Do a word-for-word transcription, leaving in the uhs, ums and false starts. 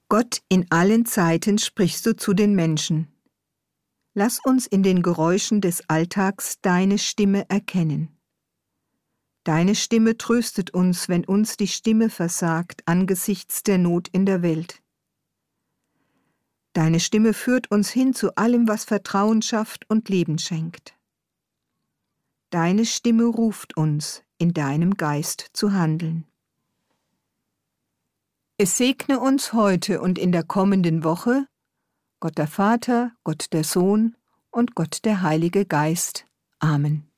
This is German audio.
Gott, in allen Zeiten sprichst du zu den Menschen. Lass uns in den Geräuschen des Alltags deine Stimme erkennen. Deine Stimme tröstet uns, wenn uns die Stimme versagt angesichts der Not in der Welt. Deine Stimme führt uns hin zu allem, was Vertrauen schafft und Leben schenkt. Deine Stimme ruft uns, in deinem Geist zu handeln. Es segne uns heute und in der kommenden Woche Gott der Vater, Gott der Sohn und Gott der Heilige Geist. Amen.